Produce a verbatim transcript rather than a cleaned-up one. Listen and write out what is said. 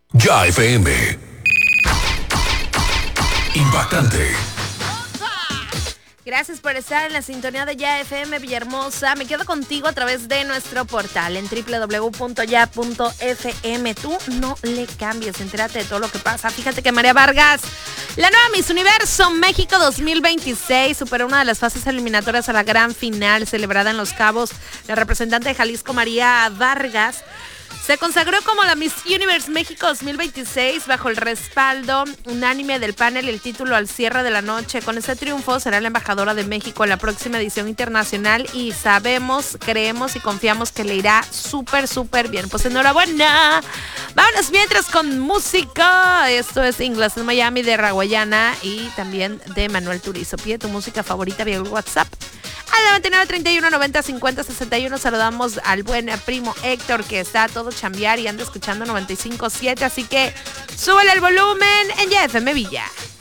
Ya F M. Impactante. Gracias por estar en la sintonía de Ya F M Villahermosa. Me quedo contigo a través de nuestro portal en doble u doble u doble u punto ya punto f m. Tú no le cambies, entérate de todo lo que pasa. Fíjate que María Vargas, la nueva Miss Universo México dos mil veintiséis, superó una de las fases eliminatorias a la gran final celebrada en Los Cabos. La representante de Jalisco, María Vargas, se consagró como la Miss Universe México dos mil veintiséis bajo el respaldo unánime del panel y el título al cierre de la noche. Con este triunfo será la embajadora de México en la próxima edición internacional y sabemos, creemos y confiamos que le irá súper, súper bien. Pues enhorabuena. Vámonos mientras con música. Esto es Inglés en Miami de Raguayana y también de Manuel Turizo. Pide tu música favorita vía el WhatsApp al noventa y nueve, treinta y uno, noventa, cincuenta, sesenta y uno. Saludamos al buen primo Héctor, que está a todo chambear y anda escuchando noventa y cinco punto siete, así que súbele el volumen en Ya F M Villa.